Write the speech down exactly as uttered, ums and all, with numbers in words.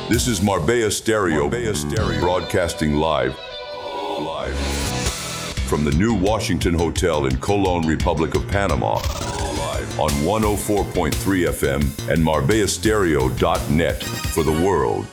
This is Marbella Stereo, Marbella Stereo, broadcasting live, live from the new Washington Hotel in Colon, Republic of Panama, live on one oh four point three F M and marbella stereo dot net for the world.